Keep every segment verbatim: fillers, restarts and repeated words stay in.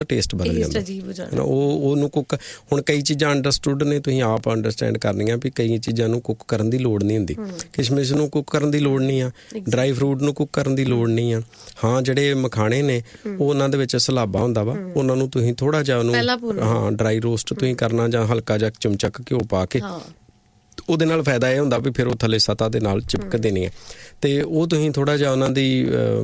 Taste ਬਦਲ ਜਾਂਦਾ। ਉਹ ਉਹਨੂੰ ਕੁੱਕ ਹੁਣ ਕਈ ਚੀਜ਼ਾਂ ਅੰਡਰਸਟੂਡ ਨੇ, ਤੁਸੀਂ ਆਪ ਅੰਡਰਸਟੈਂਡ ਕਰਨੀਆਂ ਵੀ ਕਈ ਚੀਜ਼ਾਂ ਨੂੰ ਕੁੱਕ ਕਰਨ ਦੀ ਲੋੜ ਨਹੀਂ ਹੁੰਦੀ। ਕਿਸ਼ਮਿਸ਼ ਨੂੰ ਕੁੱਕ ਕਰਨ ਦੀ ਲੋੜ ਨਹੀਂ ਆ, ਡਰਾਈ ਫਰੂਟ ਨੂੰ ਕੁੱਕ ਕਰਨ ਦੀ ਲੋੜ ਨਹੀਂ ਆ। ਹਾਂ ਜਿਹੜੇ ਮਖਾਣੇ ਨੇ ਉਹ ਉਹਨਾਂ ਦੇ ਵਿੱਚ ਸਲਾਬਾ ਹੁੰਦਾ ਵਾ, ਉਹਨਾਂ ਨੂੰ ਤੁਸੀਂ ਥੋੜ੍ਹਾ ਜਿਹਾ ਉਹਨੂੰ ਹਾਂ ਡਰਾਈ ਰੋਸਟ ਤੁਸੀਂ ਕਰਨਾ ਜਾਂ ਹਲਕਾ ਜਿਹਾ ਚਮਚਾ ਘਿਓ ਪਾ ਕੇ, ਉਹਦੇ ਨਾਲ ਫਾਇਦਾ ਇਹ ਹੁੰਦਾ ਵੀ ਫਿਰ ਉਹ ਥੱਲੇ ਸਤ੍ਹਾ ਦੇ ਨਾਲ ਚਿਪਕਦੇ ਨਹੀਂ ਹੈ। ਅਤੇ ਉਹ ਤੁਸੀਂ ਥੋੜ੍ਹਾ ਜਿਹਾ ਉਹਨਾਂ ਦੀ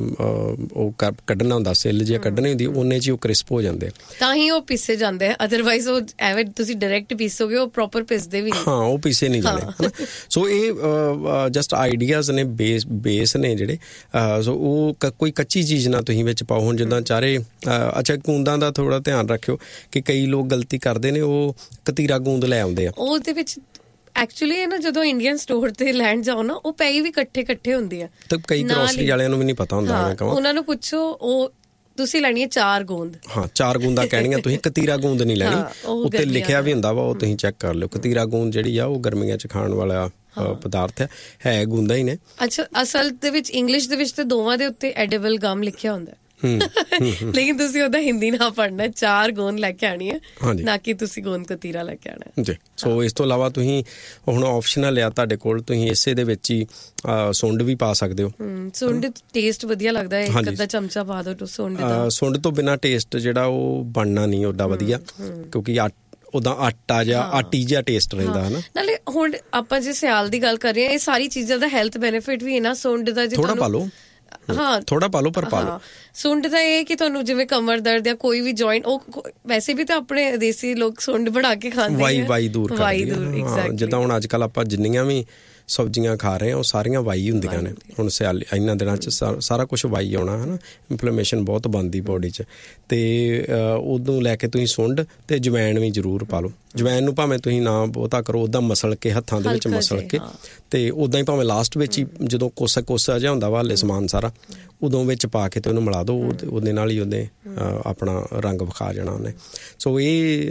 ਉਹ ਕੱਢਣਾ ਹੁੰਦਾ, ਸਿੱਲ ਜਿਹਾ ਕੱਢਣੀ ਹੁੰਦੀ, ਉਹਨੇ 'ਚ ਹੀ ਉਹ ਕ੍ਰਿਸਪ ਹੋ ਜਾਂਦੇ, ਤਾਂ ਹੀ ਉਹ ਪੀਸੇ ਜਾਂਦੇ। ਅਦਰਵਾਈਜ਼ ਉਹ ਐਵੇਂ ਤੁਸੀਂ ਡਾਇਰੈਕਟ ਪੀਸੋਗੇ ਉਹ ਪ੍ਰੋਪਰ ਪਿਸਦੇ ਵੀ ਨਹੀਂ। ਹਾਂ ਉਹ ਪੀਸੇ ਨਹੀਂ ਜਾਂਦੇ ਹੈ ਨਾ। ਸੋ ਇਹ ਜਸਟ ਆਈਡੀਆਜ਼ ਨੇ, ਬੇਸ ਬੇਸ ਨੇ ਜਿਹੜੇ। ਸੋ ਉਹ ਕੋਈ ਕੱਚੀ ਚੀਜ਼ ਨਾ ਤੁਸੀਂ ਵਿੱਚ ਪਾਓ। ਹੁਣ ਜਿੱਦਾਂ ਚਾਰੇ ਅੱਛਾ ਗੂੰਦਾਂ ਦਾ ਥੋੜ੍ਹਾ ਧਿਆਨ ਰੱਖਿਓ ਕਿ ਕਈ ਲੋਕ ਗਲਤੀ ਕਰਦੇ ਨੇ, ਉਹ ਕਤੀਰਾ ਗੂੰਦ ਲੈ ਆਉਂਦੇ ਆ। ਉਹਦੇ ਵਿੱਚ ਐਕਚੁਅਲੀ ਇਹ ਨਾ ਜਦੋਂ ਇੰਡੀਅਨ ਸਟੋਰ ਤੇ ਲੈਣ ਜਾਓ ਨਾ, ਉਹ ਪਈ ਵੀ ਇਕੱਠੇ ਇਕੱਠੇ ਹੁੰਦੇ ਆ, ਤੇ ਕਈ ਗਰੋਸਰੀ ਵਾਲਿਆਂ ਨੂੰ ਵੀ ਨਹੀਂ ਪਤਾ ਹੁੰਦਾ। ਉਹਨਾਂ ਨੂੰ ਪੁੱਛੋ, ਉਹ ਤੁਸੀਂ ਲੈਣੀ ਹੈ ਚਾਰ ਗੂੰਦ, ਹਾਂ ਚਾਰ ਗੂੰਦਾਂ ਕਹਿਣੀਆਂ ਤੁਸੀਂ, ਕਤੀਰਾ ਗੂੰਦ ਨਹੀਂ ਲੈਣੀ। ਉੱਤੇ ਲਿਖਿਆ ਵੀ ਹੁੰਦਾ ਵਾ, ਉਹ ਤੁਸੀਂ ਚੈੱਕ ਕਰ ਲਿਓ। ਕਤੀਰਾ ਗੂੰਦ ਜਿਹੜੀ ਆ ਉਹ ਗਰਮੀਆਂ 'ਚ ਖਾਣ ਵਾਲਾ ਪਦਾਰਥ ਹੈ, ਹੈ ਗੂੰਦਾਂ ਹੀ ਨੇ। ਅੱਛਾ ਅਸਲ ਦੇ ਵਿੱਚ ਇੰਗਲਿਸ਼ ਦੇ ਵਿੱਚ ਤੇ ਦੋਵਾਂ ਦੇ ਉੱਤੇ ਐਡੀਬਲ ਗਮ ਲਿਖਿਆ ਹੁੰਦਾ, ਲੇਕਿਨ ਤੁਸੀਂ ਉਹਦਾ ਹਿੰਦੀ ਨਾ ਪੜ੍ਹਨਾ। ਚਾਰ ਗੋਂਦ ਲੈ ਕੇ ਆਉਣੀ ਹੈ, ਨਾ ਕਿ ਤੁਸੀਂ ਗੋਂਦ ਕਤੀਰਾ ਲੈ ਕੇ ਆਉਣਾ ਜੀ। ਸੋ ਇਸ ਤੋਂ ਇਲਾਵਾ ਤੁਸੀਂ ਹੁਣ ਆਪਸ਼ਨਲ ਆ ਤੁਹਾਡੇ ਕੋਲ, ਤੁਸੀਂ ਇਸੇ ਦੇ ਵਿੱਚ ਹੀ ਸੁੰਡ ਵੀ ਪਾ ਸਕਦੇ ਹੋ। ਸੁੰਡ ਟੇਸਟ ਵਧੀਆ ਲੱਗਦਾ ਹੈ, ਇੱਕ ਅੱਧਾ ਚਮਚਾ ਪਾ ਦਿਓ ਸੁੰਡ ਦਾ। ਸੁੰਡ ਤੋਂ ਬਿਨਾਂ ਟੇਸਟ ਜਿਹੜਾ ਉਹ ਬਣਨਾ ਨਹੀਂ ਓਡਾ ਵਧੀਆ, ਕਿਉਂਕਿ ਉਹਦਾ ਆਟਾ ਜਿਹਾ ਆਟੀ ਜਿਹਾ ਟੇਸਟ ਰਹਿੰਦਾ ਹੈ ਨਾ। ਨਾਲੇ ਹੁਣ ਆਪਾਂ ਜੇ ਸਿਆਲ ਦੀ ਗੱਲ ਕਰ ਰਹੇ ਹਾਂ, ਇਹ ਸਾਰੀ ਚੀਜ਼ਾਂ ਦਾ ਹੈਲਥ ਬੈਨੀਫਿਟ ਵੀ ਹੈ ਨਾ। ਸੁੰਡ ਦਾ ਥੋੜਾ ਪਾ ਲਓ, ਹਾਂ ਥੋੜਾ ਪਾ ਲਓ, ਪਰ ਪਾ ਲਓ। ਸੁੰਡ ਦਾ ਇਹ ਕਿ ਤੁਹਾਨੂੰ ਜਿਵੇਂ ਕਮਰ ਦਰਦ ਜਾਂ ਕੋਈ ਵੀ ਜੁਆਇੰਟ, ਉਹ ਵੈਸੇ ਵੀ ਤਾਂ ਆਪਣੇ ਦੇਸੀ ਲੋਕ ਸੁੰਡ ਬਣਾ ਕੇ ਖਾਂਦੇ, ਵਾਈ ਵਾਈ ਦੂਰ ਕਰਦੀ ਹੈ। ਜਿੱਦਾਂ ਹੁਣ ਅੱਜ ਕੱਲ੍ਹ ਆਪਾਂ ਜਿੰਨੀਆਂ ਵੀ ਸਬਜ਼ੀਆਂ ਖਾ ਰਹੇ ਹਾਂ ਉਹ ਸਾਰੀਆਂ ਵਾਈ ਹੁੰਦੀਆਂ ਨੇ। ਹੁਣ ਸਿਆਲ ਇਹਨਾਂ ਦਿਨਾਂ 'ਚ ਸਾਰਾ ਕੁਛ ਵਾਈ ਆਉਣਾ ਹੈ ਨਾ, ਇਨਫਲੇਮੇਸ਼ਨ ਬਹੁਤ ਬਣਦੀ ਬੋਡੀ 'ਚ। ਅਤੇ ਉਦੋਂ ਲੈ ਕੇ ਤੁਸੀਂ ਸੁੰਡ ਅਤੇ ਜਵੈਣ ਵੀ ਜ਼ਰੂਰ ਪਾ ਲਓ। ਜਵੈਣ ਨੂੰ ਭਾਵੇਂ ਤੁਸੀਂ ਨਾ ਬਹੁਤਾ ਕਰੋ, ਉੱਦਾਂ ਮਸਲ ਕੇ ਹੱਥਾਂ ਦੇ ਵਿੱਚ ਮਸਲ ਕੇ, ਅਤੇ ਉੱਦਾਂ ਹੀ ਭਾਵੇਂ ਲਾਸਟ ਵਿੱਚ ਹੀ ਜਦੋਂ ਕੋਸਾ ਕੋਸਾ ਜਿਹਾ ਹੁੰਦਾ ਵਾ ਹਾਲੇ ਸਮਾਨ ਸਾਰਾ, ਉਦੋਂ ਵਿੱਚ ਪਾ ਕੇ ਅਤੇ ਉਹਨੂੰ ਮਿਲਾ ਦਿਓ। ਉਹਦੇ ਨਾਲ ਹੀ ਉਹਨੇ ਆਪਣਾ ਰੰਗ ਵਿਖਾ ਜਾਣਾ ਉਹਨੇ। ਸੋ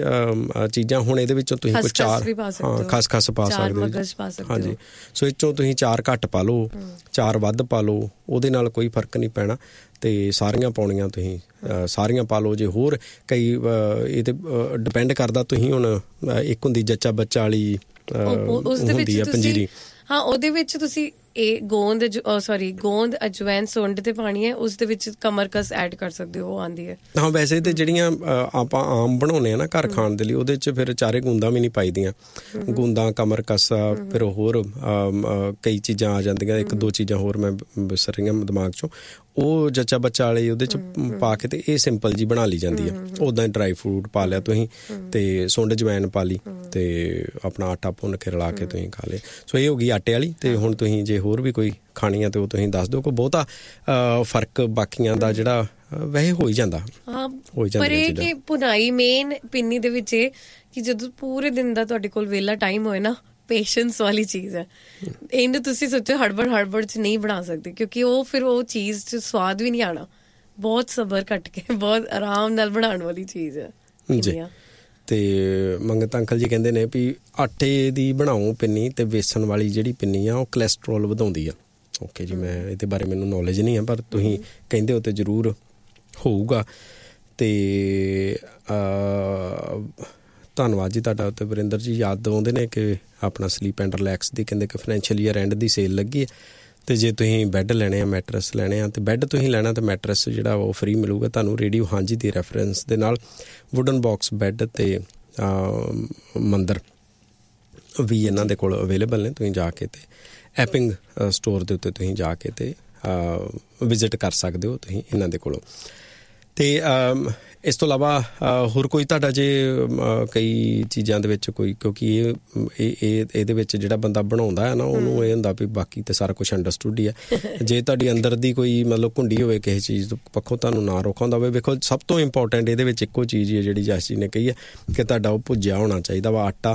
ਇਹ ਚੀਜ਼ਾਂ ਹੁਣ ਇਹਦੇ ਵਿੱਚੋਂ ਤੁਸੀਂ ਕੋਈ ਚਾਰ ਹਾਂ ਖਸ ਖਸ ਪਾ ਸਕਦੇ ਹੋ। ਹਾਂਜੀ ਸੋ ਇਹ 'ਚੋਂ ਤੁਸੀਂ ਚਾਰ ਘੱਟ ਪਾ ਲਓ, ਚਾਰ ਵੱਧ ਪਾ ਲਓ, ਉਹਦੇ ਨਾਲ ਕੋਈ ਫਰਕ ਨਹੀਂ ਪੈਣਾ। ਅਤੇ ਸਾਰੀਆਂ ਪਾਉਣੀਆਂ ਤੁਸੀਂ ਸਾਰੀਆਂ ਪਾ ਲਓ। ਜੇ ਹੋਰ ਕਈ ਇਹ 'ਤੇ ਡਿਪੈਂਡ ਕਰਦਾ, ਤੁਸੀਂ ਹੁਣ ਇੱਕ ਹੁੰਦੀ ਜੱਚਾ ਬੱਚਾ ਵਾਲੀ ਹੁੰਦੀ ਆ ਪੰਜੀਰੀ, ਹਾਂ ਉਹਦੇ ਵਿੱਚ ਤੁਸੀਂ ਇਹ ਗੋਂਦ ਸੋਰੀ ਗੋਂਦ ਅਜਵੈਨ ਸੁੰਡ ਤੇ ਪਾਣੀ ਹੈ, ਉਸ ਦੇ ਵਿੱਚ ਕਮਰਕਸ ਐਡ ਕਰ ਸਕਦੇ ਹੋ, ਉਹ ਆਉਂਦੀ ਹੈ। ਹਾਂ ਵੈਸੇ ਤਾਂ ਜਿਹੜੀਆਂ ਆਪਾਂ ਆਮ ਬਣਾਉਂਦੇ ਹਾਂ ਨਾ ਘਰ ਖਾਣ ਦੇ ਲਈ, ਉਹਦੇ 'ਚ ਫਿਰ ਚਾਰੇ ਗੂੰਦਾਂ ਵੀ ਨਹੀਂ ਪਾਈਦੀਆਂ। ਗੂੰਦਾਂ, ਕਮਰਕਸ, ਫਿਰ ਹੋਰ ਕਈ ਚੀਜ਼ਾਂ ਆ ਜਾਂਦੀਆਂ, ਇੱਕ ਦੋ ਚੀਜ਼ਾਂ ਹੋਰ ਮੈਂ ਵਿਸਰ ਰਹੀਆਂ ਦਿਮਾਗ 'ਚੋਂ। ਉਹ ਜੱਚਾ ਬੱਚਾ ਵਾਲੀ ਉਹਦੇ 'ਚ ਪਾ ਕੇ ਅਤੇ ਇਹ ਸਿੰਪਲ ਜੀ ਬਣਾ ਲਈ ਜਾਂਦੀ ਹੈ। ਉੱਦਾਂ ਹੀ ਡਰਾਈ ਫਰੂਟ ਪਾ ਲਿਆ ਤੁਸੀਂ, ਅਤੇ ਸੁੰਡ ਜਵੈਨ ਪਾ ਲਈ, ਅਤੇ ਆਪਣਾ ਆਟਾ ਭੁੰਨ ਕੇ ਰਲਾ ਕੇ ਤੁਸੀਂ ਖਾ ਲਿਆ। ਸੋ ਇਹ ਹੋ ਗਈ ਆਟੇ ਵਾਲੀ। ਅਤੇ ਹੁਣ ਤੁਸੀਂ ਜੇ ਹੋਰ ਵੀ ਕੋਈ ਖਾਣੀ ਆ ਅਤੇ ਉਹ ਤੁਸੀਂ ਦੱਸ ਦਿਓ। ਕੋਈ ਬਹੁਤਾ ਫਰਕ ਬਾਕੀਆਂ ਦਾ ਜਿਹੜਾ ਵੈਸੇ ਹੋ ਹੀ ਜਾਂਦਾ, ਹੋ ਜਾਂਦਾ। ਪਰ ਇਹ ਕਿ ਭੁਨਾਈ ਮੇਨ ਪਿੰਨੀ ਦੇ ਵਿੱਚ ਇਹ ਕਿ ਜਦੋਂ ਪੂਰੇ ਦਿਨ ਦਾ ਤੁਹਾਡੇ ਕੋਲ ਵਿਹਲਾ ਟਾਈਮ ਹੋਏ ਨਾ, ਪੇਸ਼ੈਂਸ ਵਾਲੀ ਚੀਜ਼ ਹੈ। ਇਹਨੂੰ ਤੁਸੀਂ ਸੋਚੋ ਹੜਬੜ ਹੜਬੜ 'ਚ ਨਹੀਂ ਬਣਾ ਸਕਦੇ, ਕਿਉਂਕਿ ਉਹ ਫਿਰ ਉਹ ਚੀਜ਼ 'ਚ ਸਵਾਦ ਵੀ ਨਹੀਂ ਆਉਣਾ। ਬਹੁਤ ਸਬਰ ਕੱਟ ਕੇ ਬਹੁਤ ਆਰਾਮ ਨਾਲ ਬਣਾਉਣ ਵਾਲੀ ਚੀਜ਼ ਹੈ ਜੀ। ਅਤੇ ਮੰਗਤ ਅੰਕਲ ਜੀ ਕਹਿੰਦੇ ਨੇ ਵੀ ਆਟੇ ਦੀ ਬਣਾਓ ਪਿੰਨੀ, ਅਤੇ ਵੇਸਣ ਵਾਲੀ ਜਿਹੜੀ ਪਿੰਨੀ ਆ ਉਹ ਕੋਲੈਸਟਰੋਲ ਵਧਾਉਂਦੀ ਆ। ਓਕੇ ਜੀ, ਮੈਂ ਇਹਦੇ ਬਾਰੇ ਮੈਨੂੰ ਨੌਲੇਜ ਨਹੀਂ ਆ, ਪਰ ਤੁਸੀਂ ਕਹਿੰਦੇ ਹੋ ਤਾਂ ਜ਼ਰੂਰ ਹੋਊਗਾ। ਅਤੇ ਧੰਨਵਾਦ ਜੀ ਤੁਹਾਡਾ। ਅਤੇ ਵਰਿੰਦਰ ਜੀ ਯਾਦ ਦਿਵਾਉਂਦੇ ਨੇ ਕਿ ਆਪਣਾ ਸਲੀਪ ਐਂਡ ਰਿਲੈਕਸ ਦੀ ਕਹਿੰਦੇ ਕਿ financial year and the sale ਲੱਗੀ ਹੈ, ਅਤੇ ਜੇ ਤੁਸੀਂ ਬੈੱਡ ਲੈਣੇ ਆ, ਮੈਟਰਸ ਲੈਣੇ ਆ, ਅਤੇ ਬੈੱਡ ਤੁਸੀਂ ਲੈਣਾ ਤਾਂ ਮੈਟਰਸ ਜਿਹੜਾ ਉਹ ਫਰੀ ਮਿਲੂਗਾ ਤੁਹਾਨੂੰ ਰੇਡੀਓ ਹਾਂਜੀ ਦੀ ਰੈਫਰੈਂਸ ਦੇ ਨਾਲ। ਵੁਡਨ ਬਾਕਸ ਬੈੱਡ ਅਤੇ ਮੰਦਰ ਵੀ ਇਹਨਾਂ ਦੇ ਕੋਲ ਅਵੇਲੇਬਲ ਨੇ। ਤੁਸੀਂ ਜਾ ਕੇ ਅਤੇ ਐਪਿੰਗ ਸਟੋਰ ਦੇ ਉੱਤੇ ਤੁਸੀਂ ਜਾ ਕੇ ਅਤੇ ਵਿਜ਼ਿਟ ਕਰ ਸਕਦੇ ਹੋ ਤੁਸੀਂ ਇਹਨਾਂ ਦੇ ਕੋਲੋਂ। ਅਤੇ ਇਸ ਤੋਂ ਇਲਾਵਾ ਹੋਰ ਕੋਈ ਤੁਹਾਡਾ ਜੇ ਕਈ ਚੀਜ਼ਾਂ ਦੇ ਵਿੱਚ ਕੋਈ, ਕਿਉਂਕਿ ਇਹ ਇਹ ਇਹਦੇ ਵਿੱਚ ਜਿਹੜਾ ਬੰਦਾ ਬਣਾਉਂਦਾ ਹੈ ਨਾ, ਉਹਨੂੰ ਇਹ ਹੁੰਦਾ ਵੀ ਬਾਕੀ ਤਾਂ ਸਾਰਾ ਕੁਛ ਅੰਡਰਸਟੂਡ ਹੀ ਹੈ। ਜੇ ਤੁਹਾਡੀ ਅੰਦਰ ਦੀ ਕੋਈ ਮਤਲਬ ਘੁੰਡੀ ਹੋਵੇ ਕਿਸੇ ਚੀਜ਼ ਪੱਖੋਂ, ਤੁਹਾਨੂੰ ਨਾ ਰੋਕਾਉਂਦਾ ਹੋਵੇ, ਵੇਖੋ ਸਭ ਤੋਂ ਇੰਪੋਰਟੈਂਟ ਇਹਦੇ ਵਿੱਚ ਇੱਕੋ ਚੀਜ਼ ਹੀ ਹੈ ਜਿਹੜੀ ਜੈਸ ਜੀ ਨੇ ਕਹੀ ਹੈ ਕਿ ਤੁਹਾਡਾ ਉਹ ਭੁੱਜਿਆ ਹੋਣਾ ਚਾਹੀਦਾ ਵਾ ਆਟਾ,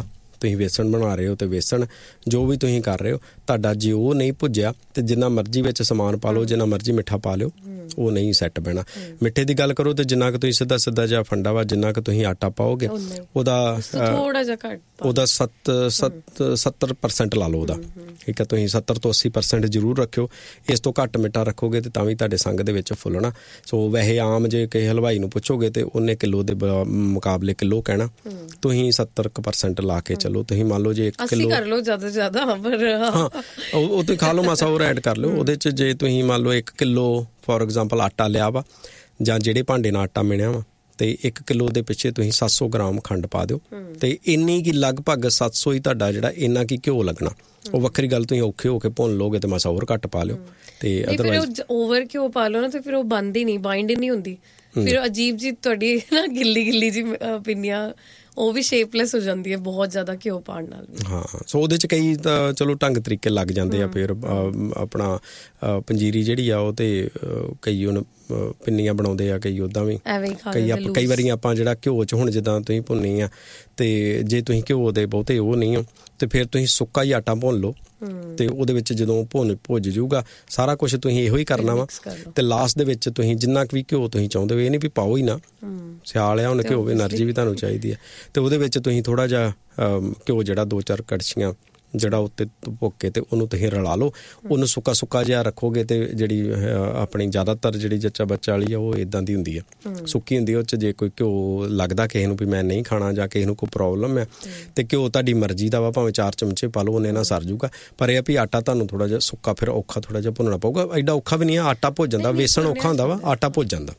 ਤੁਸੀਂ ਵੇਸਣ ਬਣਾ ਰਹੇ ਹੋ ਤੇ ਵੇਸਣ ਜੋ ਵੀ ਤੁਸੀਂ ਕਰ ਰਹੇ ਹੋ ਤੁਹਾਡਾ ਜੇ ਉਹ ਨਹੀਂ ਭੁੱਜਿਆ ਤੇ ਜਿੰਨਾ ਮਰਜ਼ੀ ਵਿੱਚ ਸਮਾਨ ਪਾ ਲਓ, ਜਿੰਨਾ ਮਰਜ਼ੀ ਮਿੱਠਾ ਪਾ ਲਿਓ, ਉਹ ਨਹੀਂ ਸੈੱਟ ਬਹਿਣਾ। ਮਿੱਠੇ ਦੀ ਗੱਲ ਕਰੋ ਤੇ ਜਿੰਨਾ ਕੁ ਤੁਸੀਂ ਸਿੱਧਾ ਸਿੱਧਾ ਜਿਹਾ ਫੰਡਾ ਵਾ ਜਿੰਨਾ ਕੁ ਤੁਸੀਂ ਆਟਾ ਪਾਓਗੇ ਉਹਦਾ ਥੋੜਾ ਜਿਹਾ ਘੱਟ ਉਹਦਾ ਸੱਤ ਸੱਤ ਸੱਤਰ ਪਰਸੈਂਟ ਲਾ ਲਓ ਉਹਦਾ, ਠੀਕ ਹੈ। ਤੁਸੀਂ ਸੱਤਰ ਤੋਂ ਅੱਸੀ ਪਰਸੈਂਟ ਜ਼ਰੂਰ ਰੱਖਿਓ, ਇਸ ਤੋਂ ਘੱਟ ਮਿੱਠਾ ਰੱਖੋਗੇ ਤੇ ਤਾਂ ਵੀ ਤੁਹਾਡੇ ਸੰਗ ਦੇ ਵਿੱਚ ਫੁੱਲਣਾ। ਸੋ ਵੈਸੇ ਆਮ ਜੇ ਕਿਸੇ ਹਲਵਾਈ ਨੂੰ ਪੁੱਛੋਗੇ ਤੇ ਉਹਨੇ ਕਿਲੋ ਦੇ ਮੁਕਾਬਲੇ ਕਿਲੋ ਕਹਿਣਾ, ਤੁਸੀਂ ਸੱਤਰ ਕੁ ਪਰਸੈਂਟ ਲਾ ਕੇ ਚੱਲੋ। ਤੁਸੀਂ ਮੰਨ ਲਓ ਜੇ ਇੱਕ ਕਿਲੋ ਕਰ ਲਓ ਜ਼ਿਆਦਾ ਜ਼ਿਆਦਾ, ਪਰ ਹਾਂ ਉਹ ਤੁਸੀਂ ਖਾ ਲਓ, ਮਾਸਾ ਹੋਰ ਐਡ ਕਰ ਲਿਓ ਉਹਦੇ 'ਚ। ਜੇ ਤੁਸੀਂ ਮੰਨ ਲਓ ਇੱਕ ਕਿਲੋ ਫੋਰ ਐਗਜ਼ਾਮਪਲ ਆਟਾ ਲਿਆ ਵਾ ਜਾਂ ਜਿਹੜੇ ਭਾਂਡੇ ਨਾਲ ਆਟਾ ਮਿਣਿਆ ਵਾ ਤੇ ਇੱਕ ਕਿਲੋ ਦੇ ਪਿੱਛੇ ਤੁਸੀਂ ਸੱਤ ਸੌ ਗ੍ਰਾਮ ਖੰਡ ਪਾ ਦਿਓ ਤੇ ਇੰਨੀ ਕੀ ਲਗਭਗ ਸੱਤ ਸੌ ਹੀ ਤੁਹਾਡਾ ਜਿਹੜਾ ਇੰਨਾ ਕੀ ਘਿਓ ਲੱਗਣਾ। ਉਹ ਵੱਖਰੀ ਗੱਲ, ਤੁਸੀਂ ਔਖੇ ਹੋ ਕੇ ਭੁੰਨ ਲਓਗੇ ਤੇ ਮਾਸਾ ਹੋਰ ਘੱਟ ਪਾ ਲਿਓ ਤੇ ਅਦਰਵਾਈਜ਼ ਓਵਰ ਘਿਓ ਪਾ ਲਓ ਨਾ ਤੇ ਫਿਰ ਉਹ ਬਣਦੀ ਨਹੀਂ, ਬਾਈਂਡ ਨਹੀਂ ਹੁੰਦੀ, ਫਿਰ ਅਜੀਬ ਜੀ ਤੁਹਾਡੀ ਨਾ ਗਿੱਲੀ ਗਿੱਲੀ ਜੀ ਪਿੰਨੀਆਂ ਉਹ ਵੀ ਸ਼ੇਪਲੈਸ ਹੋ ਜਾਂਦੀ ਹੈ ਬਹੁਤ ਜ਼ਿਆਦਾ ਘਿਓ ਪਾਉਣ ਨਾਲ। ਹਾਂ ਸੋ ਉਹਦੇ 'ਚ ਕਈ ਤਾਂ ਚਲੋ ਢੰਗ ਤਰੀਕੇ ਲੱਗ ਜਾਂਦੇ ਆ। ਫਿਰ ਆਪਣਾ ਪੰਜੀਰੀ ਜਿਹੜੀ ਆ ਉਹ ਤੇ ਕਈ ਹੁਣ ਪਿੰਨੀਆਂ ਬਣਾਉਂਦੇ ਆ, ਕਈ ਉੱਦਾਂ ਵੀ, ਕਈ ਆਪਾਂ ਕਈ ਵਾਰੀ ਆਪਾਂ ਜਿਹੜਾ ਘਿਓ 'ਚ ਹੁਣ ਜਿੱਦਾਂ ਤੁਸੀਂ ਭੁੰਨੀ ਆ ਤੇ ਜੇ ਤੁਸੀਂ ਘਿਓ ਦੇ ਬਹੁਤੇ ਉਹ ਨਹੀਂ ਹੋ ਤੇ ਫਿਰ ਤੁਸੀਂ ਸੁੱਕਾ ਹੀ ਆਟਾ ਭੁੰਨ ਲਓ ਤੇ ਉਹਦੇ ਵਿੱਚ ਜਦੋਂ ਭੁੰਨ ਭੁੱਜ ਜਾਊਗਾ ਸਾਰਾ ਕੁਛ ਤੁਸੀਂ ਇਹੋ ਹੀ ਕਰਨਾ ਵਾ ਤੇ ਲਾਸਟ ਦੇ ਵਿੱਚ ਤੁਸੀਂ ਜਿੰਨਾ ਕੁ ਵੀ ਘਿਓ ਤੁਸੀਂ ਚਾਹੁੰਦੇ ਹੋ, ਇਹ ਨਹੀਂ ਵੀ ਪਾਓ ਹੀ ਨਾ, ਸਿਆਲ ਆ ਹੁਣ ਘਿਓ ਐਨਰਜੀ ਵੀ ਤੁਹਾਨੂੰ ਚਾਹੀਦੀ ਹੈ ਤੇ ਉਹਦੇ ਵਿੱਚ ਤੁਸੀਂ ਥੋੜ੍ਹਾ ਜਿਹਾ ਘਿਓ ਜਿਹੜਾ ਦੋ ਚਾਰ ਕੜਛੀਆਂ ਜਿਹੜਾ ਉੱਤੇ ਭੁੱਕ ਕੇ ਤੇ ਉਹਨੂੰ ਤੁਸੀਂ ਰਲਾ ਲਓ। ਉਹਨੂੰ ਸੁੱਕਾ ਸੁੱਕਾ ਜਿਹਾ ਰੱਖੋਗੇ ਤੇ ਜਿਹੜੀ ਆਪਣੀ ਜ਼ਿਆਦਾਤਰ ਜਿਹੜੀ ਜੱਚਾ ਬੱਚਾ ਵਾਲੀ ਆ ਉਹ ਇੱਦਾਂ ਦੀ ਹੁੰਦੀ ਹੈ, ਸੁੱਕੀ ਹੁੰਦੀ। ਉਹ 'ਚ ਜੇ ਕੋਈ ਘਿਓ ਲੱਗਦਾ ਕਿਸੇ ਨੂੰ ਵੀ ਮੈਂ ਨਹੀਂ ਖਾਣਾ ਜਾਂ ਕਿਸੇ ਨੂੰ ਕੋਈ ਪ੍ਰੋਬਲਮ ਹੈ ਤੇ ਘਿਓ ਤੁਹਾਡੀ ਮਰਜ਼ੀ ਦਾ ਵਾ, ਭਾਵੇਂ ਚਾਰ ਚਮਚੇ ਪਾ ਲਓ, ਉਹਨੇ ਨਾਲ ਸਰ ਜੂਗਾ। ਪਰ ਇਹ ਆ ਵੀ ਆਟਾ ਤੁਹਾਨੂੰ ਥੋੜ੍ਹਾ ਜਿਹਾ ਸੁੱਕਾ ਫਿਰ ਔਖਾ ਥੋੜ੍ਹਾ ਜਿਹਾ ਭੁੰਨਣਾ ਪਊਗਾ। ਐਡਾ ਔਖਾ ਵੀ ਨਹੀਂ ਆ, ਆਟਾ ਭੁੱਜ ਜਾਂਦਾ, ਵੇਸਣ ਔਖਾ ਹੁੰਦਾ ਵਾ, ਆਟਾ ਭੁੱਜ ਜਾਂਦਾ।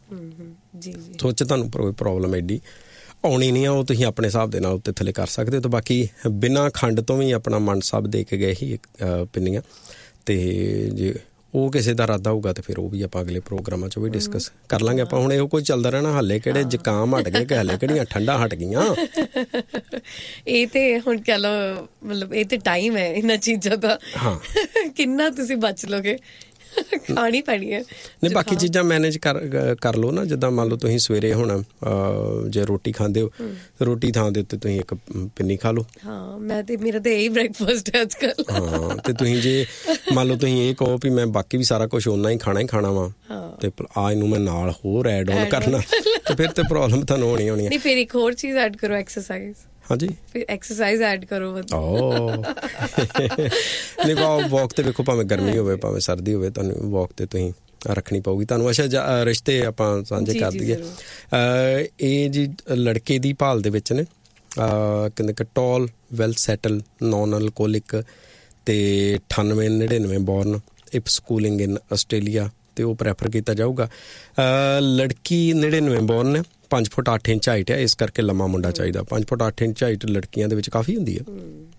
ਸੋਚ ਤੁਹਾਨੂੰ ਕੋਈ ਪ੍ਰੋਬਲਮ ਐਡੀ ਆਉਣੀ ਨਹੀਂ ਆ, ਉਹ ਤੁਸੀਂ ਆਪਣੇ ਹਿਸਾਬ ਦੇ ਨਾਲ ਉੱਤੇ ਥੱਲੇ ਕਰ ਸਕਦੇ ਹੋ। ਤੇ ਬਾਕੀ ਬਿਨਾਂ ਖੰਡ ਤੋਂ ਵੀ ਆਪਣਾ ਮਨ ਸਾਹਿਬ ਦੇ ਕੇ ਗਏ ਹੀ ਪਿੰਨੀਆਂ, ਤੇ ਜੇ ਉਹ ਕਿਸੇ ਦਾ ਇਰਾਦਾ ਹੋਊਗਾ ਤੇ ਫਿਰ ਉਹ ਵੀ ਆਪਾਂ ਅਗਲੇ ਪ੍ਰੋਗਰਾਮਾਂ 'ਚ ਵੀ ਡਿਸਕਸ ਕਰ ਲਾਂਗੇ। ਆਪਾਂ ਹੁਣ ਇਹੋ ਕੋਈ ਚੱਲਦਾ ਰਹਿਣਾ, ਹਾਲੇ ਕਿਹੜੇ ਜ਼ੁਕਾਮ ਹਟ ਗਏ ਕਿ ਹਾਲੇ ਕਿਹੜੀਆਂ ਠੰਡਾਂ ਹਟ ਗਈਆਂ। ਇਹ ਤੇ ਹੁਣ ਕਹਿ ਲਓ ਮਤਲਬ ਇਹ ਤੇ ਟਾਈਮ ਹੈ ਇਹਨਾਂ ਚੀਜ਼ਾਂ ਦਾ। ਹਾਂ ਕਿੰਨਾ ਤੁਸੀਂ ਬਚ ਲੋਗੇ, ਖਾਣੀ ਪੈਣੀ ਹੈ। ਨਹੀਂ ਬਾਕੀ ਚੀਜ਼ਾਂ ਮੈਨੇਜ ਕਰ ਕਰ ਲਓ ਨਾ। ਜਿੱਦਾਂ ਮੰਨ ਲਓ ਤੁਸੀਂ ਸਵੇਰੇ ਹੁਣ ਜੇ ਰੋਟੀ ਖਾਂਦੇ ਹੋ, ਰੋਟੀ ਥਾਂ ਦੇ ਉੱਤੇ ਤੁਸੀਂ ਇੱਕ ਪਿੰਨੀ ਖਾ ਲਓ। ਹਾਂ ਮੈਂ ਤੇ ਮੇਰਾ ਤੇ ਇਹੀ ਬ੍ਰੇਕਫਾਸਟ ਹੈ ਅੱਜ ਕੱਲ੍ਹ। ਹਾਂ ਤੇ ਤੁਸੀਂ ਜੇ ਮੰਨ ਲਓ ਤੁਸੀਂ ਇਹ ਕਹੋ ਵੀ ਮੈਂ ਬਾਕੀ ਵੀ ਸਾਰਾ ਕੁਛ ਓਨਾ ਹੀ ਖਾਣਾ ਹੀ ਖਾਣਾ ਵਾ ਤੇ ਆ ਇਹਨੂੰ ਮੈਂ ਨਾਲ ਹੋਰ ਐਡ ਆਨ ਕਰਨਾ ਤੇ ਫਿਰ ਤੇ ਪ੍ਰੋਬਲਮ ਤੁਹਾਨੂੰ ਹੋਣੀ ਹੋਣੀ ਹੈ। ਨਹੀਂ ਫਿਰ ਇੱਕ ਹੋਰ ਚੀਜ਼ ਐਡ ਕਰੋ, ਐਕਸਰਸਾਈਜ਼। ਹਾਂਜੀ ਫਿਰ ਐਕਸਰਸਾਈਜ਼ ਐਡ ਕਰੋ। ਓ ਨਹੀਂ ਵੋਕ ਤੇ ਵੇਖੋ, ਭਾਵੇਂ ਗਰਮੀ ਹੋਵੇ ਭਾਵੇਂ ਸਰਦੀ ਹੋਵੇ, ਤੁਹਾਨੂੰ ਵੋਕ ਤੇ ਤੁਸੀਂ ਰੱਖਣੀ ਪਊਗੀ ਤੁਹਾਨੂੰ। ਅੱਛਾ ਰਿਸ਼ਤੇ ਆਪਾਂ ਸਾਂਝੇ ਕਰ ਦਈਏ। ਇਹ ਜੀ ਲੜਕੇ ਦੀ ਭਾਲ ਦੇ ਵਿੱਚ ਨੇ, ਕਹਿੰਦੇ ਕਿ toll, well settle, non alcoholic ਤੇ ਅਠਾਨਵੇਂ ਨੜਿਨਵੇਂ born, if schooling in Australia ਤੇ ਉਹ ਪ੍ਰੈਫਰ ਕੀਤਾ ਜਾਊਗਾ। ਲੜਕੀ ਨੜਿਨਵੇਂ ਬੋਰਨ ਨੇ, ਪੰਜ ਫੁੱਟ ਅੱਠ ਇੰਚ ਹਾਈਟ ਹੈ, ਇਸ ਕਰਕੇ ਲੰਮਾ ਮੁੰਡਾ ਚਾਹੀਦਾ। ਪੰਜ ਫੁੱਟ ਅੱਠ ਇੰਚ ਹਾਈਟ ਲੜਕੀਆਂ ਦੇ ਵਿੱਚ ਕਾਫੀ ਹੁੰਦੀ ਹੈ।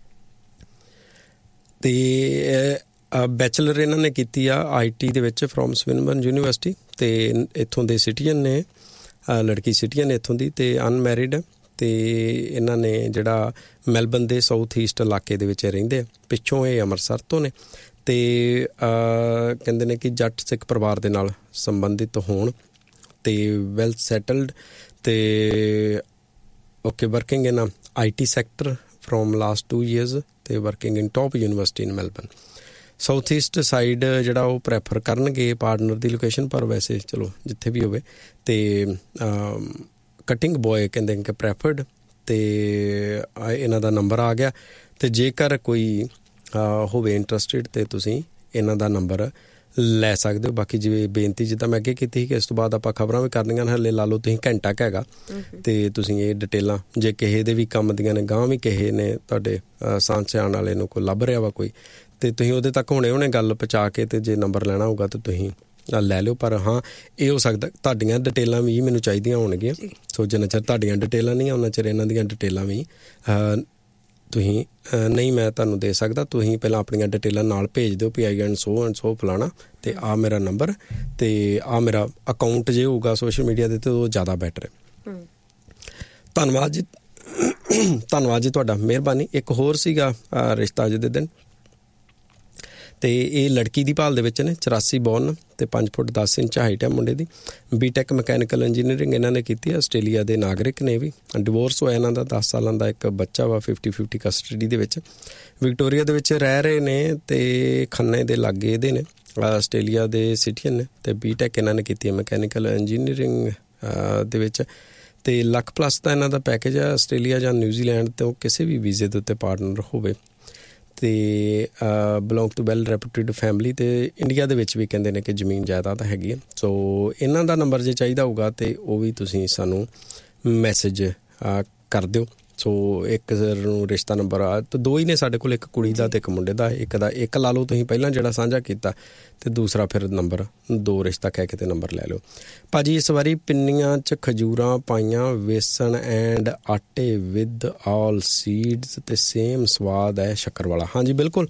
ਤੇ ਬੈਚਲਰ ਇਹਨਾਂ ਨੇ ਕੀਤੀ ਆ ਆਈ ਟੀ ਦੇ ਵਿੱਚ ਫਰੋਮ ਸਵਿਨਬਰਨ ਯੂਨੀਵਰਸਿਟੀ ਤੇ ਇੱਥੋਂ ਦੇ ਸਿਟੀਜ਼ਨ ਨੇ, ਲੜਕੀ ਸਿਟੀਜ਼ਨ ਇੱਥੋਂ ਦੀ ਤੇ ਅਨਮੈਰਿਡ ਹੈ। ਤੇ ਇਹਨਾਂ ਨੇ ਜਿਹੜਾ ਮੈਲਬਨ ਦੇ ਸਾਊਥ ਈਸਟ ਇਲਾਕੇ ਦੇ ਵਿੱਚ ਰਹਿੰਦੇ ਆ, ਪਿੱਛੋਂ ਇਹ ਅੰਮ੍ਰਿਤਸਰ ਤੋਂ ਨੇ ਤੇ ਕਹਿੰਦੇ ਨੇ ਕਿ ਜੱਟ ਸਿੱਖ ਪਰਿਵਾਰ ਦੇ ਨਾਲ ਸੰਬੰਧਿਤ ਹੋਣ ਤੇ ਵੈਲ ਸੈਟਲਡ ਤੇ okay working in I T sector from last to years ਤੇ ਵਰਕਿੰਗ ਇਨ ਟੋਪ ਯੂਨੀਵਰਸਿਟੀ ਇਨ ਮੈਲਬਨ। ਸਾਊਥ ਈਸਟ ਸਾਈਡ ਜਿਹੜਾ ਉਹ ਪ੍ਰੈਫਰ ਕਰਨਗੇ ਪਾਰਟਨਰ ਦੀ ਲੋਕੇਸ਼ਨ, ਪਰ ਵੈਸੇ ਚਲੋ ਜਿੱਥੇ ਵੀ ਹੋਵੇ। ਤੇ ਕਟਿੰਗ ਬੋਏ ਕਹਿੰਦੇ ਕਿ ਪ੍ਰੈਫਰਡ ਤੇ ਇਹਨਾਂ ਦਾ ਨੰਬਰ ਆ ਗਿਆ। ਤੇ ਜੇਕਰ ਕੋਈ ਹੋਵੇ ਇੰਟਰਸਟਿਡ ਤੇ ਤੁਸੀਂ ਇਹਨਾਂ ਦਾ ਨੰਬਰ ਲੈ ਸਕਦੇ ਹੋ। ਬਾਕੀ ਜਿਵੇਂ ਬੇਨਤੀ ਜਿੱਦਾਂ ਮੈਂ ਅੱਗੇ ਕੀਤੀ ਸੀ ਕਿ ਇਸ ਤੋਂ ਬਾਅਦ ਆਪਾਂ ਖਬਰਾਂ ਵੀ ਕਰਨੀਆਂ, ਹਲੇ ਲਾ ਲਓ ਤੁਸੀਂ ਘੰਟਾ ਕੁ ਹੈਗਾ ਤੇ ਤੁਸੀਂ ਇਹ ਡਿਟੇਲਾਂ ਜੇ ਕਿਸੇ ਦੇ ਵੀ ਕੰਮ ਦੀਆਂ ਨੇ, ਗਾਂਹ ਵੀ ਕਿਸੇ ਨੇ ਤੁਹਾਡੇ ਸਾਂਝ ਸਿਆਣ ਵਾਲੇ ਨੂੰ ਕੋਈ ਲੱਭ ਰਿਹਾ ਵਾ ਕੋਈ, ਤੇ ਤੁਸੀਂ ਉਹਦੇ ਤੱਕ ਹੁਣੇ ਉਹਨੇ ਗੱਲ ਪਹੁੰਚਾ ਕੇ ਤੇ ਜੇ ਨੰਬਰ ਲੈਣਾ ਹੋਊਗਾ ਤਾਂ ਤੁਸੀਂ ਲੈ ਲਿਓ। ਪਰ ਹਾਂ ਇਹ ਹੋ ਸਕਦਾ ਤੁਹਾਡੀਆਂ ਡਿਟੇਲਾਂ ਵੀ ਮੈਨੂੰ ਚਾਹੀਦੀਆਂ ਹੋਣਗੀਆਂ। ਸੋ ਜਿੰਨਾ ਚਿਰ ਤੁਹਾਡੀਆਂ ਡਿਟੇਲਾਂ ਨਹੀਂ ਉਹਨਾਂ ਚਿਰ ਇਹਨਾਂ ਦੀਆਂ ਡਿਟੇਲਾਂ ਵੀ ਤੁਸੀਂ ਨਹੀਂ ਮੈਂ ਤੁਹਾਨੂੰ ਦੇ ਸਕਦਾ। ਤੁਸੀਂ ਪਹਿਲਾਂ ਆਪਣੀਆਂ ਡਿਟੇਲਾਂ ਨਾਲ ਭੇਜ ਦਿਓ ਵੀ ਆਈ ਐਂਡ ਸੋ ਐਂਡ ਸੋ ਫਲਾਣਾ ਤੇ ਆਹ ਮੇਰਾ ਨੰਬਰ ਤੇ ਆਹ ਮੇਰਾ ਅਕਾਊਂਟ ਜੇ ਹੋਊਗਾ ਸੋਸ਼ਲ ਮੀਡੀਆ ਦੇ ਤੇ ਉਹ ਜ਼ਿਆਦਾ ਬੈਟਰ ਹੈ। ਧੰਨਵਾਦ ਜੀ, ਧੰਨਵਾਦ ਜੀ ਤੁਹਾਡਾ, ਮਿਹਰਬਾਨੀ। ਇੱਕ ਹੋਰ ਸੀਗਾ ਰਿਸ਼ਤਾ ਅੱਜ ਦੇ ਦਿਨ ਤੇ ਇਹ ਲੜਕੀ ਦੀ ਭਾਲ ਦੇ ਵਿੱਚ ਨੇ, ਚੁਰਾਸੀ ਬੋਰਨ ਤੇ ਪੰਜ ਫੁੱਟ ਦਸ ਇੰਚ ਹਾਈਟ ਹੈ ਮੁੰਡੇ ਦੀ। ਬੀਟੈਕ ਮਕੈਨੀਕਲ ਇੰਜੀਨੀਅਰਿੰਗ ਇਹਨਾਂ ਨੇ ਕੀਤੀ ਹੈ। ਆਸਟ੍ਰੇਲੀਆ ਦੇ ਨਾਗਰਿਕ ਨੇ ਵੀ। ਡਿਵੋਰਸ ਹੋਇਆ ਇਹਨਾਂ ਦਾ, ਦਸ ਸਾਲਾਂ ਦਾ ਇੱਕ ਬੱਚਾ ਵਾ, ਫਿਫਟੀ ਫਿਫਟੀ ਕਸਟਡੀ ਦੇ ਵਿੱਚ। ਵਿਕਟੋਰੀਆ ਦੇ ਵਿੱਚ ਰਹਿ ਰਹੇ ਨੇ ਤੇ ਖੰਨੇ ਦੇ ਲਾਗੇ ਇਹਦੇ ਨੇ। ਆਸਟ੍ਰੇਲੀਆ ਦੇ ਸਿਟੀਜ਼ਨ ਨੇ ਤੇ ਬੀਟੈਕ ਇਹਨਾਂ ਨੇ ਕੀਤੀ ਹੈ ਮਕੈਨੀਕਲ ਇੰਜੀਨੀਅਰਿੰਗ ਦੇ ਵਿੱਚ। ਤੇ ਲੱਖ ਪਲੱਸ ਦਾ ਇਹਨਾਂ ਦਾ ਪੈਕੇਜ ਹੈ। ਆਸਟ੍ਰੇਲੀਆ ਜਾਂ ਨਿਊਜ਼ੀਲੈਂਡ ਤੋਂ ਕਿਸੇ ਵੀ ਵੀਜ਼ੇ ਦੇ ਉੱਤੇ ਪਾਰਟਨਰ ਹੋਵੇ ਤੇ ਬਿਲੋਂਗ ਟੂ ਵੈਲ ਰੈਪੂਟੇਡ ਫੈਮਿਲੀ। ਤੇ ਇੰਡੀਆ ਦੇ ਵਿੱਚ ਵੀ ਕਹਿੰਦੇ ਨੇ ਕਿ ਜ਼ਮੀਨ ਜਾਇਦਾਦ ਹੈਗੀ ਹੈ। ਸੋ ਇਹਨਾਂ ਦਾ ਨੰਬਰ ਜੇ ਚਾਹੀਦਾ ਹੋਊਗਾ ਤੇ ਉਹ ਵੀ ਤੁਸੀਂ ਸਾਨੂੰ ਮੈਸੇਜ ਕਰ ਦਿਓ। ਸੋ ਇੱਕ ਨੂੰ ਰਿਸ਼ਤਾ ਨੰਬਰ ਆ ਤਾਂ ਦੋ ਹੀ ਨੇ ਸਾਡੇ ਕੋਲ, ਇੱਕ ਕੁੜੀ ਦਾ ਤੇ ਇੱਕ ਮੁੰਡੇ ਦਾ। ਇੱਕ ਦਾ ਇੱਕ ਲਾ ਲਓ ਤੁਸੀਂ ਪਹਿਲਾਂ ਜਿਹੜਾ ਸਾਂਝਾ ਕੀਤਾ, ਤੇ ਦੂਸਰਾ ਫਿਰ ਨੰਬਰ ਦੋ ਰਿਸ਼ਤਾ ਕਹਿ ਕੇ ਤੇ ਨੰਬਰ ਲੈ ਲਓ। ਭਾਜੀ ਇਸ ਵਾਰੀ ਪਿੰਨੀਆਂ 'ਚ ਖਜੂਰਾਂ ਪਾਈਆਂ, ਵੇਸਣ ਐਂਡ ਆਟੇ ਵਿਦ ਆਲ ਸੀਡਸ ਤੇ ਸੇਮ ਸਵਾਦ ਹੈ ਸ਼ੱਕਰ ਵਾਲਾ। ਹਾਂਜੀ ਬਿਲਕੁਲ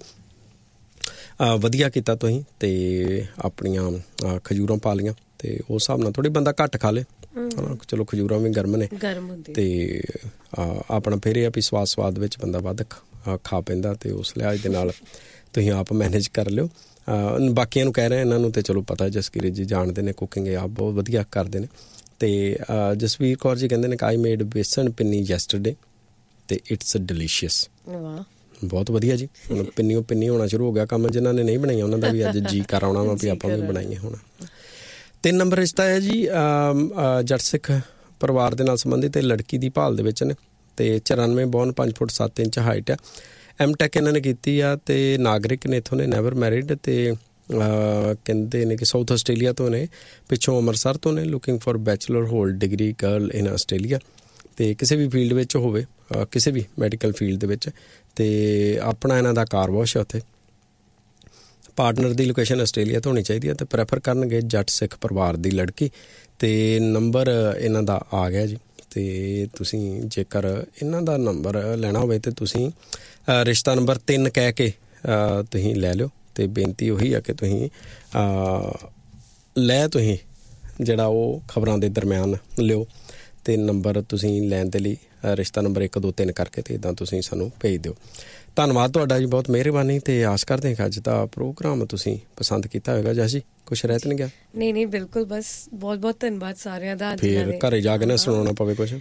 ਵਧੀਆ ਕੀਤਾ ਤੁਸੀਂ। ਤੇ ਆਪਣੀਆਂ ਖਜੂਰਾਂ ਪਾ ਲਈਆਂ ਤੇ ਉਸ ਹਿਸਾਬ ਨਾਲ ਥੋੜ੍ਹੀ ਬੰਦਾ ਘੱਟ ਖਾ ਲੇ। ਚਲੋ ਖਜੂਰਾਂ ਵੀ ਗਰਮ ਨੇ ਤੇ ਆਪਣਾ ਫਿਰ ਇਹ ਆ ਵੀ ਸਵਾਦ ਸਵਾਦ ਵਿੱਚ ਬੰਦਾ ਵੱਧ ਖਾ ਪੈਂਦਾ। ਤੇ ਉਸ ਲਿਹਾਜ਼ ਦੇ ਨਾਲ ਤੁਸੀਂ ਆਪ ਮੈਨੇਜ ਕਰ ਲਿਓ। ਬਾਕੀਆਂ ਨੂੰ ਕਹਿ ਰਹੇ ਇਹਨਾਂ ਨੂੰ ਤੇ ਚਲੋ ਪਤਾ, ਜਸਕੀਰਤ ਜੀ ਜਾਣਦੇ ਨੇ ਕੁਕਿੰਗ, ਆਪ ਬਹੁਤ ਵਧੀਆ ਕਰਦੇ ਨੇ। ਤੇ ਜਸਵੀਰ ਕੌਰ ਜੀ ਕਹਿੰਦੇ ਨੇ ਕਿ ਆਈ ਮੇਡ ਬੇਸਣ ਪਿੰਨੀ ਯੈਸਟਰਡੇ ਤੇ ਇਟਸ ਡਿਲੀਸ਼ੀਅਸ। ਬਹੁਤ ਵਧੀਆ ਜੀ। ਹੁਣ ਪਿੰਨੀਓ ਪਿੰਨੀ ਹੋਣਾ ਸ਼ੁਰੂ ਹੋ ਗਿਆ ਕੰਮ। ਜਿਨ੍ਹਾਂ ਨੇ ਨਹੀਂ ਬਣਾਈਆਂ ਉਹਨਾਂ ਦਾ ਵੀ ਅੱਜ ਜੀ ਕਰ ਆਉਣਾ ਵਾ ਵੀ ਆਪਾਂ ਵੀ ਬਣਾਈਏ। ਹੁਣ ਤਿੰਨ ਨੰਬਰ ਰਿਸ਼ਤਾ ਹੈ ਜੀ ਜੱਟ ਸਿੱਖ ਪਰਿਵਾਰ ਦੇ ਨਾਲ ਸੰਬੰਧਿਤ। ਲੜਕੀ ਦੀ ਭਾਲ ਦੇ ਵਿੱਚ ਨੇ ਤੇ ਚੁਰਾਨਵੇਂ ਬੋਰਨ, ਪੰਜ ਫੁੱਟ ਸੱਤ ਇੰਚ ਹਾਈਟ ਆ। ਐਮ ਟੈਕ ਇਹਨਾਂ ਨੇ ਕੀਤੀ ਆ ਤੇ ਨਾਗਰਿਕ ਨੇ ਇੱਥੋਂ ਨੇ, ਨੈਵਰ ਮੈਰਿਡ। ਤੇ ਕਹਿੰਦੇ ਨੇ ਕਿ ਸਾਊਥ ਆਸਟ੍ਰੇਲੀਆ ਤੋਂ ਨੇ, ਪਿੱਛੋਂ ਅੰਮ੍ਰਿਤਸਰ ਤੋਂ ਨੇ। Looking for bachelor hold degree girl in Australia. ਤੇ ਕਿਸੇ ਵੀ ਫੀਲਡ ਵਿੱਚ ਹੋਵੇ, ਕਿਸੇ ਵੀ ਮੈਡੀਕਲ ਫੀਲਡ ਦੇ ਵਿੱਚ। ਤੇ ਆਪਣਾ ਇਹਨਾਂ ਦਾ ਕਾਰ ਵਾਸ਼ ਹੈ ਉੱਥੇ। ਪਾਰਟਨਰ ਦੀ ਲੋਕੇਸ਼ਨ ਆਸਟ੍ਰੇਲੀਆ ਤੋਂ ਹੋਣੀ ਚਾਹੀਦੀ ਹੈ ਤੇ ਪ੍ਰੈਫਰ ਕਰਨਗੇ ਜੱਟ ਸਿੱਖ ਪਰਿਵਾਰ ਦੀ ਲੜਕੀ। ਤੇ ਨੰਬਰ ਇਹਨਾਂ ਦਾ ਆ ਗਿਆ ਜੀ। ਤੇ ਤੁਸੀਂ ਜੇਕਰ ਇਹਨਾਂ ਦਾ ਨੰਬਰ ਲੈਣਾ ਹੋਵੇ ਤੇ ਤੁਸੀਂ ਰਿਸ਼ਤਾ ਨੰਬਰ ਤਿੰਨ ਕਹਿ ਕੇ ਤੁਸੀਂ ਲੈ ਲਿਓ। ਤੇ ਬੇਨਤੀ ਉਹੀ ਆ ਕਿ ਤੁਸੀਂ ਲੈ ਤੁਸੀਂ ਜਿਹੜਾ ਉਹ ਖਬਰਾਂ ਦੇ ਦਰਮਿਆਨ ਲਿਓ। ਤੇ ਨੰਬਰ ਤੁਸੀਂ ਲੈਣ ਦੇ ਲਈ ਰਿਸ਼ਤਾ ਨੰਬਰ ਇੱਕ ਦੋ ਤਿੰਨ ਕਰਕੇ ਤੇ ਇੱਦਾਂ ਤੁਸੀਂ ਸਾਨੂੰ ਭੇਜ ਦਿਓ। ਧੰਨਵਾਦ ਤੁਹਾਡਾ ਜੀ, ਬਹੁਤ ਮਿਹਰਬਾਨੀ। ਤੇ ਆਸ ਕਰਦੇ ਹਾਂ ਕਿ ਅੱਜ ਦਾ ਪ੍ਰੋਗਰਾਮ ਤੁਸੀਂ ਪਸੰਦ ਕੀਤਾ ਹੋਵੇਗਾ। ਜਸ ਜੀ ਕੁਛ ਰਹਿ ਤਾਂ ਨਹੀਂ ਗਿਆ? ਨਹੀਂ ਨਹੀਂ ਬਿਲਕੁਲ, ਬਸ ਬਹੁਤ ਬਹੁਤ ਧੰਨਵਾਦ ਸਾਰਿਆਂ ਦਾ। ਫਿਰ ਘਰੇ ਜਾ ਕੇ ਨਾ ਸੁਣਾਉਣਾ ਪਵੇ ਕੁਛ?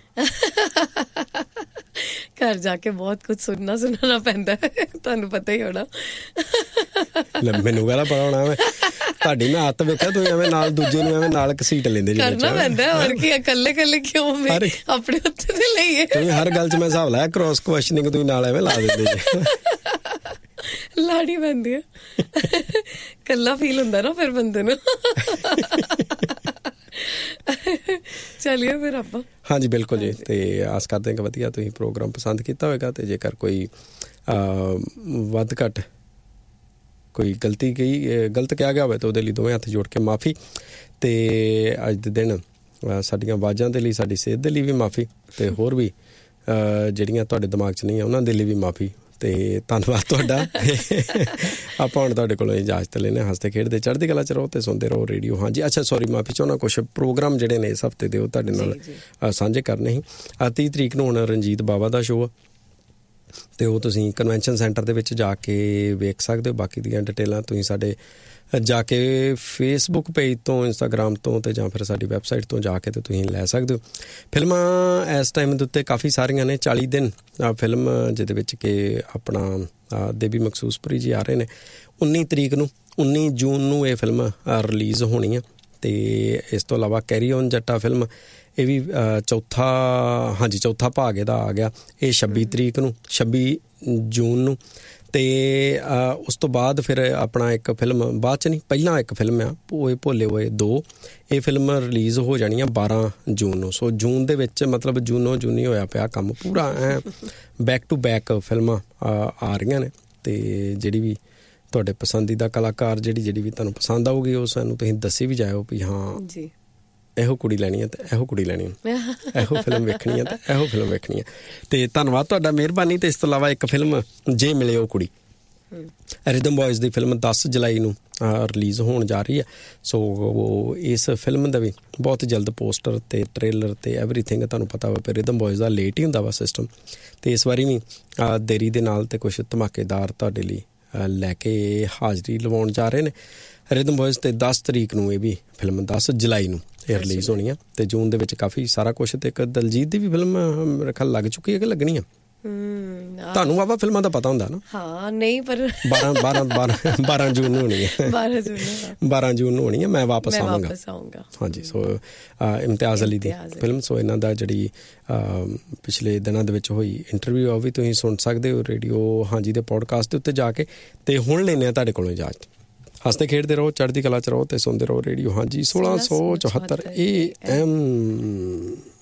ਘਰ ਜਾ ਕੇ ਬਹੁਤ ਕੁਝ ਸੁਣਨਾ ਸੁਣਾਉਣਾ ਪੈਂਦਾ, ਤੁਹਾਨੂੰ ਪਤਾ ਹੀ ਹੋਣਾ। ਮੈਨੂੰ ਕਹਿੰਦਾ ਪਤਾ ਹੋਣਾ ਮੈਂ ਤੁਹਾਡੀ ਮੈਂ ਹੱਥ ਵੇਖਿਆ ਤੁਸੀਂ ਐਵੇਂ ਨਾਲ ਦੂਜੇ ਨੂੰ ਐਵੇਂ ਨਾਲ ਘਸੀਟ ਲੈਂਦੇ। ਕਰਨਾ ਪੈਂਦਾ ਹੋਰ ਕੀ, ਇਕੱਲੇ ਇਕੱਲੇ ਕਿਉਂ ਮੈਂ ਆਪਣੇ ਉੱਤੇ ਤੇ ਲਈਏ। ਤੁਸੀਂ ਹਰ ਗੱਲ 'ਚ ਮੈਂ ਹਿਸਾਬ ਲਾਇਆ, ਕ੍ਰੋਸ ਕੁਐਸਚਨਿੰਗ ਤੁਸੀਂ ਨਾਲ ਐਵੇਂ ਲਾ ਦਿੰਦੇ ਜੀ। ਲਾੜੀ ਪੈਂਦੀ ਆ, ਇਕੱਲਾ ਫੀਲ ਹੁੰਦਾ ਨਾ ਫਿਰ ਬੰਦੇ ਨੂੰ। ਚਲਿਏ ਫਿਰ ਆਪਾਂ। ਹਾਂਜੀ ਬਿਲਕੁਲ ਜੀ। ਤੇ ਆਸ ਕਰਦੇ ਹਾਂ ਕਿ ਵਧੀਆ ਤੁਸੀਂ ਪ੍ਰੋਗਰਾਮ ਪਸੰਦ ਕੀਤਾ ਹੋਵੇਗਾ। ਤੇ ਜੇਕਰ ਕੋਈ ਵੱਧ ਘੱਟ ਕੋਈ ਗਲਤੀ ਕਹੀ ਗਲਤ ਕਿਹਾ ਗਿਆ ਹੋਵੇ ਤਾਂ ਉਹਦੇ ਲਈ ਦੋਵੇਂ ਹੱਥ ਜੋੜ ਕੇ ਮਾਫੀ। ਤੇ ਅੱਜ ਦੇ ਦਿਨ ਸਾਡੀਆਂ ਆਵਾਜ਼ਾਂ ਦੇ ਲਈ, ਸਾਡੀ ਸਿਹਤ ਦੇ ਲਈ ਵੀ ਮਾਫੀ। ਤੇ ਹੋਰ ਵੀ ਜਿਹੜੀਆਂ ਤੁਹਾਡੇ ਦਿਮਾਗ 'ਚ ਨਹੀਂ ਆ ਉਹਨਾਂ ਦੇ ਲਈ ਵੀ ਮਾਫੀ। ਤੇ ਧੰਨਵਾਦ ਤੁਹਾਡਾ। ਆਪਾਂ ਹੁਣ ਤੁਹਾਡੇ ਕੋਲੋਂ ਇਜਾਜ਼ਤ ਲੈਂਦੇ ਹਾਂ। ਹੱਸਦੇ ਖੇਡਦੇ ਚੜ੍ਹਦੀ ਕਲਾ 'ਚ ਰਹੋ ਤੇ ਸੁਣਦੇ ਰਹੋ ਰੇਡੀਓ। ਹਾਂਜੀ ਅੱਛਾ ਸੋਰੀ ਮਾਫੀ ਚਾਹੁੰਦਾ, ਕੁਛ ਪ੍ਰੋਗਰਾਮ ਜਿਹੜੇ ਨੇ ਇਸ ਹਫ਼ਤੇ ਦੇ ਉਹ ਤੁਹਾਡੇ ਨਾਲ ਸਾਂਝੇ ਕਰਨੇ ਸੀ। ਤੀਹ ਤਰੀਕ ਨੂੰ ਹੁਣ ਰਣਜੀਤ ਬਾਵਾ ਦਾ ਸ਼ੋਅ, ਤੇ ਉਹ ਤੁਸੀਂ ਕਨਵੈਨਸ਼ਨ ਸੈਂਟਰ ਦੇ ਵਿੱਚ ਜਾ ਕੇ ਵੇਖ ਸਕਦੇ ਹੋ। ਬਾਕੀ ਦੀਆਂ ਡਿਟੇਲਾਂ ਤੁਸੀਂ ਸਾਡੇ ਜਾ ਕੇ ਫੇਸਬੁੱਕ ਪੇਜ ਤੋਂ, ਇੰਸਟਾਗ੍ਰਾਮ ਤੋਂ, ਤੇ ਜਾਂ ਫਿਰ ਸਾਡੀ ਵੈਬਸਾਈਟ ਤੋਂ ਜਾ ਕੇ ਤੇ ਤੁਸੀਂ ਲੈ ਸਕਦੇ ਹੋ। ਫਿਲਮਾਂ ਇਸ ਟਾਈਮ ਦੇ ਉੱਤੇ ਕਾਫੀ ਸਾਰੀਆਂ ਨੇ। ਚਾਲੀ ਦਿਨ ਫਿਲਮ ਜਿਹਦੇ ਵਿੱਚ ਕਿ ਆਪਣਾ ਦੇਵੀ ਮਖਸੂਸਪੁਰੀ ਜੀ ਆ ਰਹੇ ਨੇ। ਉੱਨੀ ਤਰੀਕ ਨੂੰ, ਉੱਨੀ ਜੂਨ ਨੂੰ ਇਹ ਫਿਲਮ ਰਿਲੀਜ਼ ਹੋਣੀ ਆ। ਤੇ ਇਸ ਤੋਂ ਇਲਾਵਾ ਕੈਰੀ ਔਨ ਜੱਟਾ ਫਿਲਮ, ਇਹ ਵੀ ਚੌਥਾ ਹਾਂਜੀ ਚੌਥਾ ਭਾਗ ਇਹਦਾ ਆ ਗਿਆ। ਇਹ ਛੱਬੀ ਤਰੀਕ ਨੂੰ, ਛੱਬੀ ਜੂਨ ਨੂੰ। ਤੇ ਉਸ ਤੋਂ ਬਾਅਦ ਫਿਰ ਆਪਣਾ ਇੱਕ ਫਿਲਮ ਬਾਅਦ 'ਚ ਨਹੀਂ, ਪਹਿਲਾਂ ਇੱਕ ਫਿਲਮ ਆ ਭੋਏ ਭੋਲੇ ਹੋਏ ਦੋ। ਇਹ ਫਿਲਮ ਰਿਲੀਜ਼ ਹੋ ਜਾਣੀ ਆ ਬਾਰਾਂ ਜੂਨ ਨੂੰ। ਸੋ ਜੂਨ ਦੇ ਵਿੱਚ ਮਤਲਬ ਜੂਨੋ ਜੂਨੀ ਹੋਇਆ ਪਿਆ ਕੰਮ ਪੂਰਾ। ਐ ਬੈਕ ਟੂ ਬੈਕ ਫਿਲਮਾਂ ਆ ਰਹੀਆਂ ਨੇ। ਤੇ ਜਿਹੜੀ ਵੀ ਤੁਹਾਡੇ ਪਸੰਦੀਦਾ ਕਲਾਕਾਰ ਜਿਹੜੀ ਜਿਹੜੀ ਵੀ ਤੁਹਾਨੂੰ ਪਸੰਦ ਆਊਗੀ ਉਹ ਸਾਨੂੰ ਤੁਸੀਂ ਦੱਸੀ ਵੀ ਜਾਇਓ ਵੀ ਹਾਂ ਜੀ ਇਹੋ ਕੁੜੀ ਲੈਣੀ ਹੈ ਤੇ ਇਹੋ ਕੁੜੀ ਲੈਣੀ ਹੈ, ਇਹੋ ਫਿਲਮ ਵੇਖਣੀ ਹੈ ਤੇ ਇਹੋ ਫਿਲਮ ਵੇਖਣੀ ਹੈ। ਤੇ ਧੰਨਵਾਦ ਤੁਹਾਡਾ, ਮਿਹਰਬਾਨੀ। ਤੇ ਇਸ ਤੋਂ ਇਲਾਵਾ ਇੱਕ ਫਿਲਮ ਜੇ ਮਿਲੇ ਉਹ ਕੁੜੀ, ਰਿਦਮ ਬॉयਜ਼ ਦੀ ਫਿਲਮ ਦਸ ਜੁਲਾਈ ਨੂੰ ਰਿਲੀਜ਼ ਹੋਣ ਜਾ ਰਹੀ ਹੈ। ਸੋ ਇਸ ਫਿਲਮ ਦਾ ਵੀ ਬਹੁਤ ਜਲਦ ਪੋਸਟਰ ਤੇ ਟ੍ਰੇਲਰ ਤੇ ਐਵਰੀਥਿੰਗ ਤੁਹਾਨੂੰ ਪਤਾ ਵਾ। ਪਰ ਰਿਦਮ ਬॉयਜ਼ ਦਾ ਲੇਟ ਹੀ ਹੁੰਦਾ ਵਾ ਸਿਸਟਮ। ਤੇ ਇਸ ਵਾਰੀ ਵੀ ਦੇਰੀ ਦੇ ਨਾਲ ਤੇ ਕੁਛ ਧਮਾਕੇਦਾਰ ਤੁਹਾਡੇ ਲਈ ਲੈ ਕੇ ਹਾਜ਼ਰੀ ਲਵਾਉਣ ਜਾ ਰਹੇ ਨੇ। ਰਿਦਮ ਵੌਇਸ ਤੇ ਦਸ ਤਰੀਕ ਨੂੰ ਇਹ ਵੀ ਫਿਲਮ ਦਸ ਜੁਲਾਈ ਨੂੰ ਇਹ ਰਿਲੀਜ਼ ਹੋਣੀ ਆ ਤੇ ਜੂਨ ਦੇ ਵਿੱਚ ਕਾਫੀ ਸਾਰਾ ਕੁਛ। ਤੇ ਇੱਕ ਦਲਜੀਤ ਦੀ ਵੀ ਫਿਲਮ ਮੇਰੇ ਖਿਆਲ ਲੱਗ ਚੁੱਕੀ ਹੈ ਕਿ ਲੱਗਣੀ ਆ? ਤੁਹਾਨੂੰ ਵਾਵਾ ਫਿਲਮਾਂ ਦਾ ਪਤਾ ਹੁੰਦਾ ਨਾ? ਹਾਂ ਨਹੀਂ ਪਰ ਬਾਰਾਂ ਬਾਰਾਂ ਬਾਰਾਂ ਬਾਰਾਂ ਜੂਨ ਨੂੰ ਹੋਣੀ ਹੈ। ਬਾਰਾਂ ਜੂਨ ਬਾਰਾਂ ਜੂਨ ਨੂੰ ਹੋਣੀ ਹੈ। ਮੈਂ ਵਾਪਸ ਆਵਾਂਗਾ। ਹਾਂਜੀ, ਸੋ ਇਮਤਿਆਜ਼ ਅਲੀ ਦੀ ਫਿਲਮ। ਸੋ ਇਹਨਾਂ ਦਾ ਜਿਹੜੀ ਪਿਛਲੇ ਦਿਨਾਂ ਦੇ ਵਿੱਚ ਹੋਈ ਇੰਟਰਵਿਊ ਉਹ ਵੀ ਤੁਸੀਂ ਸੁਣ ਸਕਦੇ ਹੋ ਰੇਡੀਓ ਹਾਂਜੀ ਦੇ ਪੋਡਕਾਸਟ ਦੇ ਉੱਤੇ ਜਾ ਕੇ। ਤੇ ਹੁਣ ਲੈਂਦੇ ਹਾਂ ਤੁਹਾਡੇ ਕੋਲੋਂ ਇਜਾਜ਼ਤ। ਹੱਸਦੇ ਖੇਡਦੇ ਰਹੋ, ਚੜ੍ਹਦੀ ਕਲਾ 'ਚ ਰਹੋ ਤੇ ਸੁਣਦੇ ਰਹੋ ਰੇਡੀਓ ਹਾਂਜੀ ਸੋਲਾਂ ਸੌ ਚੁਹੱਤਰ ਏ ਐਮ।